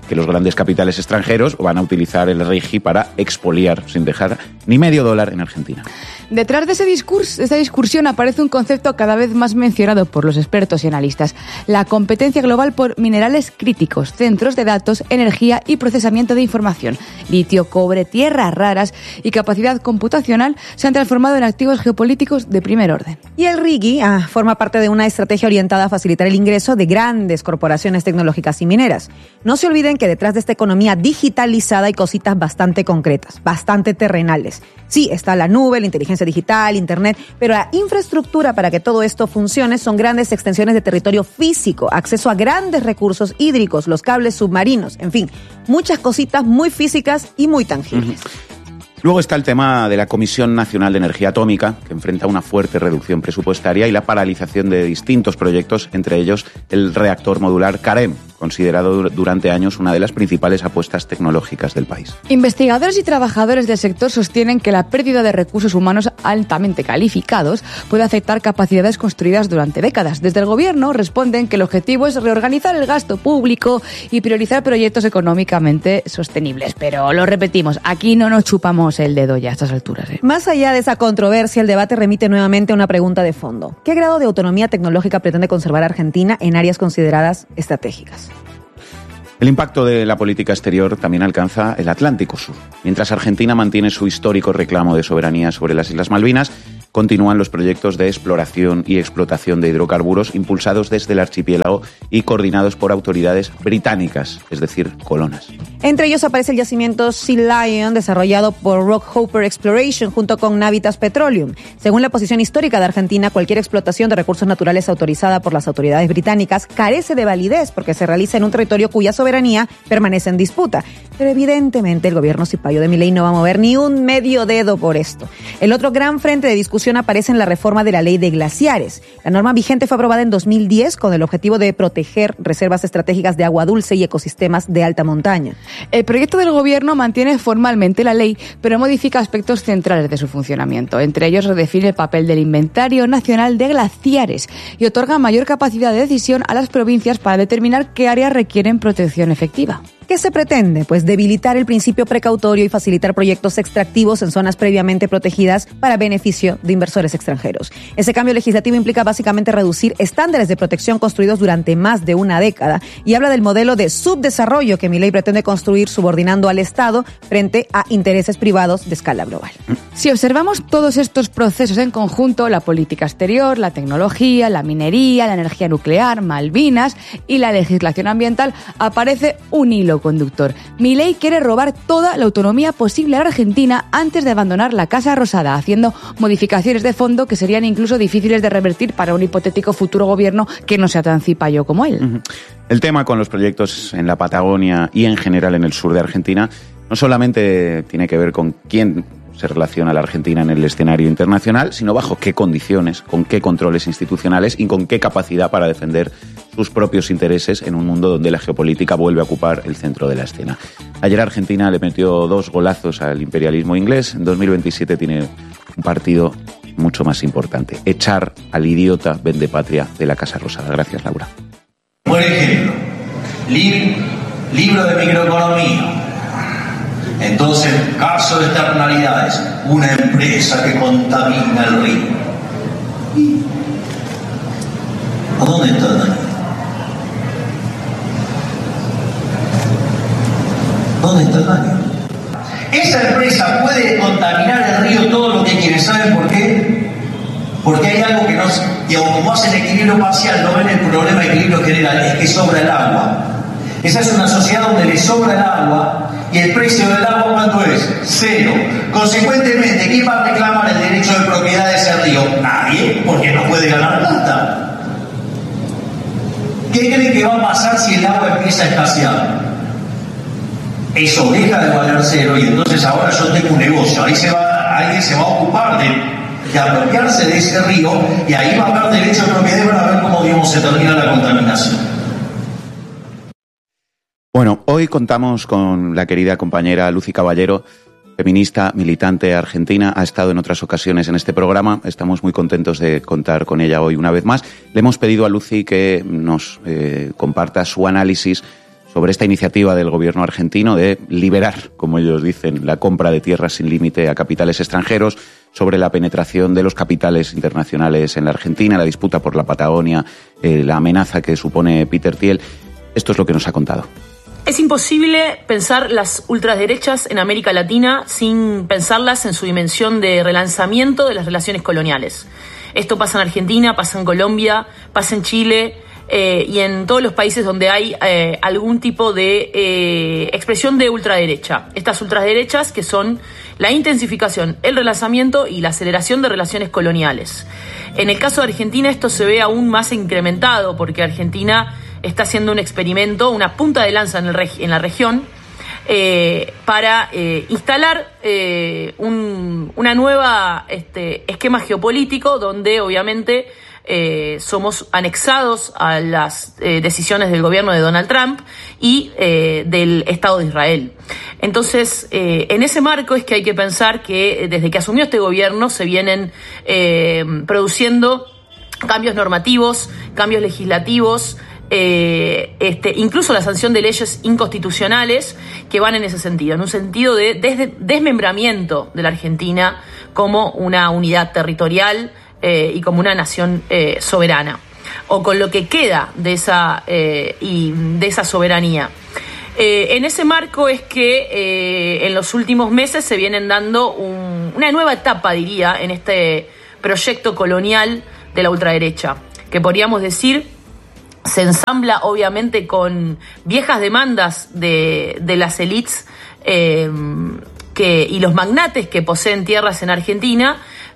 [SPEAKER 2] que los grandes capitales extranjeros van a utilizar el RIGI para expoliar sin dejar ni medio dólar en Argentina.
[SPEAKER 3] Detrás de ese discurso, de esa discusión aparece un concepto cada vez más mencionado por los expertos y analistas: la competencia global por minerales críticos, centros de datos, energía y procesamiento de información. Litio, cobre, tierras raras y capacidad computacional se han transformado en activos geopolíticos de primer orden.
[SPEAKER 4] Y el RIGI ah, forma parte de una estrategia orientada a facilitar el ingreso de grandes corporaciones tecnológicas y mineras. No se olviden que detrás de esta economía digitalizada hay cositas bastante concretas, bastante terrenales. Sí, está la nube, la inteligencia digital, internet, pero la infraestructura para que todo esto funcione son grandes extensiones de territorio físico, acceso a grandes recursos hídricos, los cables submarinos, en fin, muchas cositas muy físicas y muy tangibles. Uh-huh.
[SPEAKER 2] Luego está el tema de la Comisión Nacional de Energía Atómica, que enfrenta una fuerte reducción presupuestaria y la paralización de distintos proyectos, entre ellos el reactor modular CAREM, considerado durante años una de las principales apuestas tecnológicas del país.
[SPEAKER 3] Investigadores y trabajadores del sector sostienen que la pérdida de recursos humanos altamente calificados puede afectar capacidades construidas durante décadas. Desde el gobierno responden que el objetivo es reorganizar el gasto público y priorizar proyectos económicamente sostenibles. Pero lo repetimos, aquí no nos chupamos el dedo ya a estas alturas. ¿eh?
[SPEAKER 4] Más allá de esa controversia, el debate remite nuevamente a una pregunta de fondo. ¿Qué grado de autonomía tecnológica pretende conservar Argentina en áreas consideradas estratégicas?
[SPEAKER 2] El impacto de la política exterior también alcanza el Atlántico Sur. Mientras Argentina mantiene su histórico reclamo de soberanía sobre las Islas Malvinas, continúan los proyectos de exploración y explotación de hidrocarburos impulsados desde el archipiélago y coordinados por autoridades británicas, es decir, colonas.
[SPEAKER 4] Entre ellos aparece el yacimiento Sea Lion, desarrollado por Rockhopper Exploration junto con Navitas Petroleum. Según la posición histórica de Argentina, cualquier explotación de recursos naturales autorizada por las autoridades británicas carece de validez porque se realiza en un territorio cuya soberanía permanece en disputa. Pero evidentemente el gobierno cipayo de Milei no va a mover ni un medio dedo por esto. El otro gran frente de discusión aparece en la reforma de la ley de glaciares. La norma vigente fue aprobada en dos mil diez con el objetivo de proteger reservas estratégicas de agua dulce y ecosistemas de alta montaña.
[SPEAKER 3] El proyecto del gobierno mantiene formalmente la ley, pero modifica aspectos centrales de su funcionamiento. Entre ellos redefine el papel del Inventario Nacional de Glaciares y otorga mayor capacidad de decisión a las provincias para determinar qué áreas requieren protección efectiva.
[SPEAKER 4] ¿Qué se pretende? Pues debilitar el principio precautorio y facilitar proyectos extractivos en zonas previamente protegidas para beneficio de inversores extranjeros. Ese cambio legislativo implica básicamente reducir estándares de protección construidos durante más de una década y habla del modelo de subdesarrollo que Milei pretende construir subordinando al Estado frente a intereses privados de escala global.
[SPEAKER 3] Si observamos todos estos procesos en conjunto, la política exterior, la tecnología, la minería, la energía nuclear, Malvinas y la legislación ambiental, aparece un hilo conductor. Milei quiere robar toda la autonomía posible a Argentina antes de abandonar la Casa Rosada, haciendo modificaciones de fondo que serían incluso difíciles de revertir para un hipotético futuro gobierno que no sea tan cipayo como él.
[SPEAKER 2] Uh-huh. El tema con los proyectos en la Patagonia y en general en el sur de Argentina no solamente tiene que ver con quién se relaciona la Argentina en el escenario internacional, sino bajo qué condiciones, con qué controles institucionales y con qué capacidad para defender sus propios intereses en un mundo donde la geopolítica vuelve a ocupar el centro de la escena. Ayer Argentina le metió dos golazos al imperialismo inglés. En dos mil veintisiete tiene un partido mucho más importante: echar al idiota vendepatria de la Casa Rosada. Gracias, Laura.
[SPEAKER 10] Por ejemplo, lib- libro de microeconomía. Entonces, caso de externalidades, una empresa que contamina el río. ¿Y a dónde está el daño? ¿Dónde está el daño? Esa empresa puede contaminar el río todo lo que quiere. ¿Saben por qué? Porque hay algo que no, digamos, como hacen equilibrio parcial, no ven el problema de equilibrio general, es que sobra el agua. Esa es una sociedad donde le sobra el agua. ¿Y el precio del agua cuánto es? Cero. Consecuentemente, ¿quién va a reclamar el derecho de propiedad de ese río? Nadie, porque no puede ganar plata. ¿Qué creen que va a pasar si el agua empieza a escasear? Eso deja de valer cero y entonces ahora yo tengo un negocio. Ahí se va, alguien se va a ocupar de, de apropiarse de ese río y ahí va a haber derecho de propiedad para ver cómo, digamos, se termina la contaminación.
[SPEAKER 2] Bueno, hoy contamos con la querida compañera Lucy Caballero, feminista, militante argentina, ha estado en otras ocasiones en este programa, estamos muy contentos de contar con ella hoy una vez más. Le hemos pedido a Lucy que nos eh, comparta su análisis sobre esta iniciativa del gobierno argentino de liberar, como ellos dicen, la compra de tierras sin límite a capitales extranjeros, sobre la penetración de los capitales internacionales en la Argentina, la disputa por la Patagonia, eh, la amenaza que supone Peter Thiel. Esto es lo que nos ha contado.
[SPEAKER 11] Es imposible pensar las ultraderechas en América Latina sin pensarlas en su dimensión de relanzamiento de las relaciones coloniales. Esto pasa en Argentina, pasa en Colombia, pasa en Chile, Eh, y en todos los países donde hay eh, algún tipo de eh, expresión de ultraderecha. Estas ultraderechas que son la intensificación, el relanzamiento y la aceleración de relaciones coloniales. En el caso de Argentina esto se ve aún más incrementado porque Argentina está haciendo un experimento, una punta de lanza en, el reg- en la región eh, para eh, instalar eh, un una nueva este, esquema geopolítico donde obviamente Eh, somos anexados a las eh, decisiones del gobierno de Donald Trump y eh, del Estado de Israel. Entonces, eh, en ese marco es que hay que pensar que desde que asumió este gobierno se vienen eh, produciendo cambios normativos, cambios legislativos, eh, este, incluso la sanción de leyes inconstitucionales que van en ese sentido, en un sentido de des- desmembramiento de la Argentina como una unidad territorial Eh, y como una nación eh, soberana, o con lo que queda de esa eh, y de esa soberanía. Eh, en ese marco es que eh, en los últimos meses se vienen dando un, una nueva etapa, diría, en este proyecto colonial de la ultraderecha, que podríamos decir se ensambla obviamente con viejas demandas de, de las élites eh, que, y los magnates que poseen tierras en Argentina,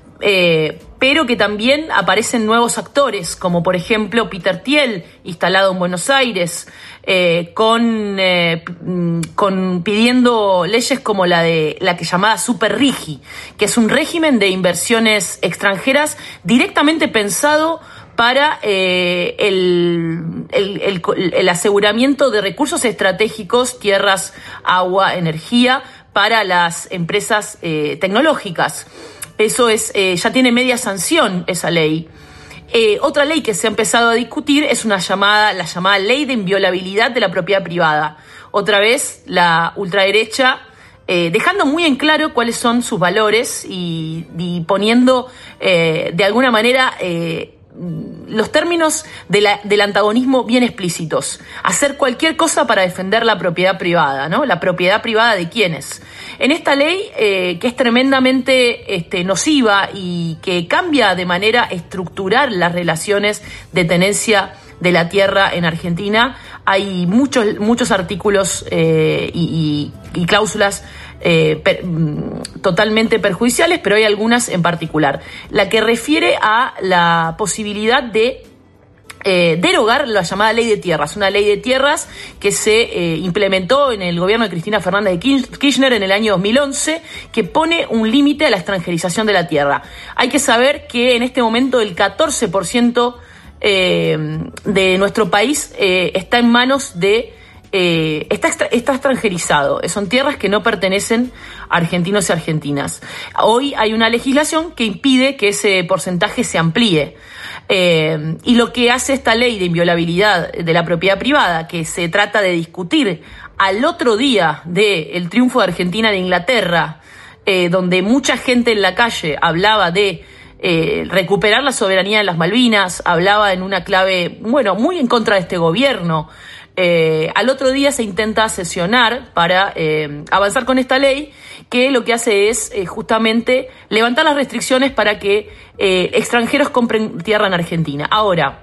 [SPEAKER 11] eh, pero que también aparecen nuevos actores, como por ejemplo Peter Thiel, instalado en Buenos Aires, eh, con, eh, con pidiendo leyes como la de la que llamada Super Rigi, que es un régimen de inversiones extranjeras directamente pensado para eh, el, el, el, el aseguramiento de recursos estratégicos, tierras, agua, energía, para las empresas eh, tecnológicas. Eso es, eh, ya tiene media sanción esa ley. Eh, otra ley que se ha empezado a discutir es una llamada, la llamada ley de inviolabilidad de la propiedad privada. Otra vez la ultraderecha eh, dejando muy en claro cuáles son sus valores y, y poniendo eh, de alguna manera eh, los términos de la, del antagonismo bien explícitos. Hacer cualquier cosa para defender la propiedad privada, ¿no? La propiedad privada de quiénes. En esta ley, eh, que es tremendamente este, nociva y que cambia de manera estructural las relaciones de tenencia de la tierra en Argentina, hay muchos, muchos artículos eh, y, y, y cláusulas Eh, per, totalmente perjudiciales, pero hay algunas en particular. La que refiere a la posibilidad de eh, derogar la llamada ley de tierras, una ley de tierras que se eh, implementó en el gobierno de Cristina Fernández de Kirchner en el año dos mil once, que pone un límite a la extranjerización de la tierra. Hay que saber que en este momento el catorce por ciento eh, de nuestro país eh, está en manos de Eh, está, extra, está extranjerizado. Son tierras que no pertenecen a argentinos y argentinas. Hoy hay una legislación que impide que ese porcentaje se amplíe. Eh, y lo que hace esta ley de inviolabilidad de la propiedad privada, que se trata de discutir al otro día del triunfo de Argentina de Inglaterra, eh, donde mucha gente en la calle hablaba de eh, recuperar la soberanía de las Malvinas, hablaba en una clave, bueno, muy en contra de este gobierno. Eh, al otro día se intenta sesionar para eh, avanzar con esta ley, que lo que hace es eh, justamente levantar las restricciones para que eh, extranjeros compren tierra en Argentina. Ahora,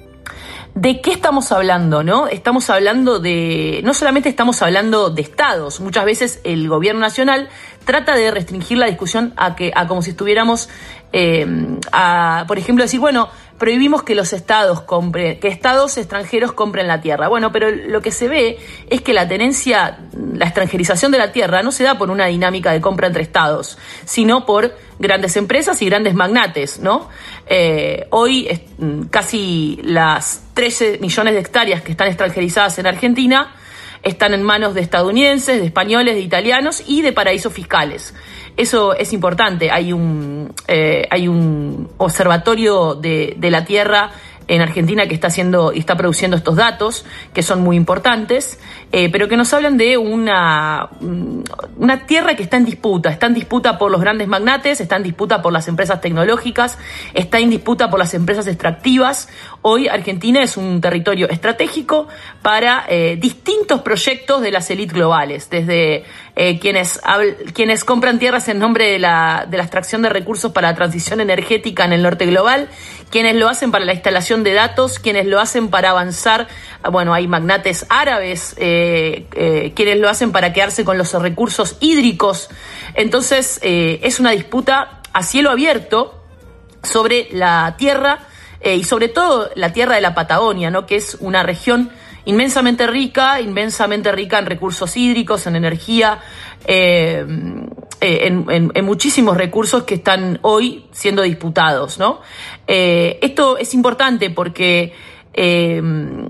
[SPEAKER 11] ¿de qué estamos hablando, no? Estamos hablando de, no solamente estamos hablando de estados, muchas veces el gobierno nacional trata de restringir la discusión a que a como si estuviéramos, eh, a, por ejemplo, decir, bueno, prohibimos que los estados compren, que estados extranjeros compren la tierra. Bueno, pero lo que se ve es que la tenencia, la extranjerización de la tierra no se da por una dinámica de compra entre estados, sino por grandes empresas y grandes magnates, ¿no? Eh, hoy es, casi las trece millones de hectáreas que están extranjerizadas en Argentina están en manos de estadounidenses, de españoles, de italianos y de paraísos fiscales. Eso es importante. Hay un, eh, hay un observatorio de, de la tierra en Argentina que está haciendo y está produciendo estos datos, que son muy importantes, eh, pero que nos hablan de una, una tierra que está en disputa. Está en disputa por los grandes magnates, está en disputa por las empresas tecnológicas, está en disputa por las empresas extractivas. Hoy Argentina es un territorio estratégico para eh, distintos proyectos de las élites globales, desde eh, quienes, habl- quienes compran tierras en nombre de la, de la extracción de recursos para la transición energética en el norte global, quienes lo hacen para la instalación de datos, quienes lo hacen para avanzar, bueno, hay magnates árabes, eh, eh, quienes lo hacen para quedarse con los recursos hídricos. Entonces, eh, es una disputa a cielo abierto sobre la tierra eh, y sobre todo la tierra de la Patagonia, ¿no? Que es una región inmensamente rica, inmensamente rica en recursos hídricos, en energía, eh, en, en, en muchísimos recursos que están hoy siendo disputados, ¿no? Eh, esto es importante porque eh,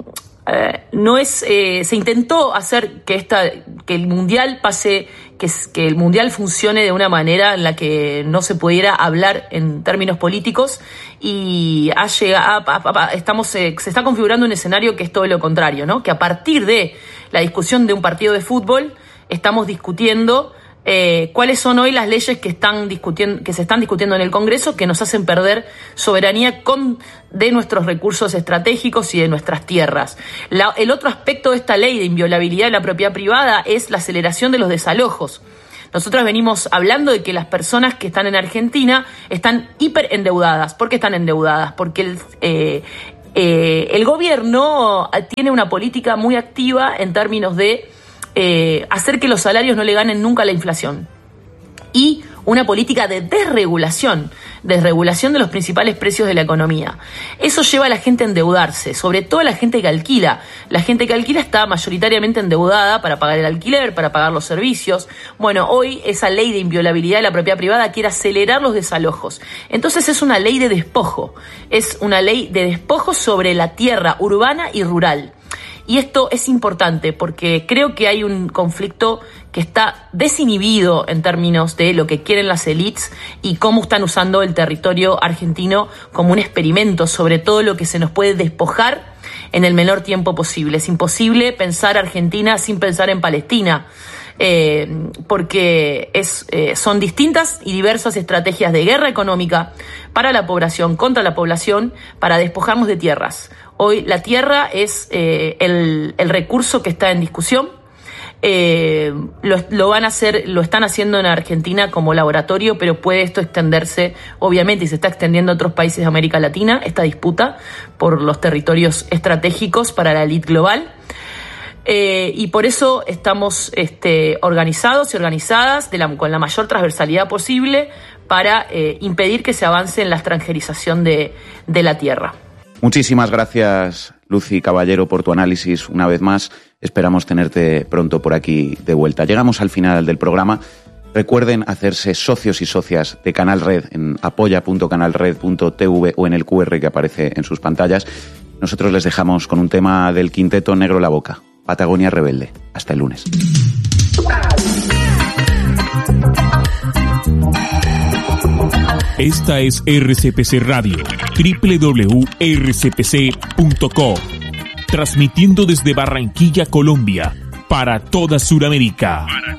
[SPEAKER 11] eh, no es, eh, se intentó hacer que esta, que el mundial pase, que, que el mundial funcione de una manera en la que no se pudiera hablar en términos políticos, y ha llegado, a, a, a, estamos, eh, se está configurando un escenario que es todo lo contrario, ¿no? Que a partir de la discusión de un partido de fútbol estamos discutiendo Eh, cuáles son hoy las leyes que están discutiendo, que se están discutiendo en el Congreso, que nos hacen perder soberanía con, de nuestros recursos estratégicos y de nuestras tierras. La, el otro aspecto de esta ley de inviolabilidad de la propiedad privada es la aceleración de los desalojos. Nosotros venimos hablando de que las personas que están en Argentina están hiperendeudadas. ¿Por qué están endeudadas? Porque el, eh, eh, el gobierno tiene una política muy activa en términos de Eh, hacer que los salarios no le ganen nunca a la inflación, y una política de desregulación, desregulación de los principales precios de la economía. Eso lleva a la gente a endeudarse, sobre todo a la gente que alquila. La gente que alquila está mayoritariamente endeudada para pagar el alquiler, para pagar los servicios. Bueno, hoy esa ley de inviolabilidad de la propiedad privada quiere acelerar los desalojos. Entonces es una ley de despojo, es una ley de despojo sobre la tierra urbana y rural. Y esto es importante porque creo que hay un conflicto que está desinhibido en términos de lo que quieren las élites y cómo están usando el territorio argentino como un experimento sobre todo lo que se nos puede despojar en el menor tiempo posible. Es imposible pensar Argentina sin pensar en Palestina, eh, porque es, eh, son distintas y diversas estrategias de guerra económica para la población, contra la población, para despojarnos de tierras. Hoy la tierra es eh, el, el recurso que está en discusión. Eh, lo, lo van a hacer, lo están haciendo en Argentina como laboratorio, pero puede esto extenderse, obviamente, y se está extendiendo a otros países de América Latina, esta disputa por los territorios estratégicos para la élite global. Eh, y por eso estamos este, organizados y organizadas de la, con la mayor transversalidad posible para eh, impedir que se avance en la extranjerización de, de la tierra.
[SPEAKER 2] Muchísimas gracias, Lucy Caballero, por tu análisis una vez más. Esperamos tenerte pronto por aquí de vuelta. Llegamos al final del programa. Recuerden hacerse socios y socias de Canal Red en apoya punto canalred punto t v o en el cu erre que aparece en sus pantallas. Nosotros les dejamos con un tema del Quinteto Negro La Boca, Patagonia Rebelde. Hasta el lunes.
[SPEAKER 12] Esta es R C P C Radio, doble u doble u doble u punto r c p c punto com, transmitiendo desde Barranquilla, Colombia, para toda Sudamérica.